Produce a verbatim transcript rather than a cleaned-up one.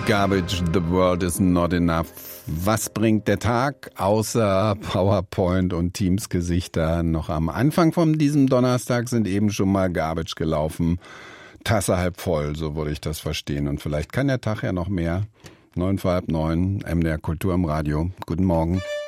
Garbage, the world is not enough. Was bringt der Tag außer PowerPoint und Teams-Gesichter? Noch am Anfang von diesem Donnerstag sind eben schon mal Garbage gelaufen. Tasse halb voll, so würde ich das verstehen. Und vielleicht kann der Tag ja noch mehr. Neun vor halb neun, M D R Kultur im Radio. Guten Morgen.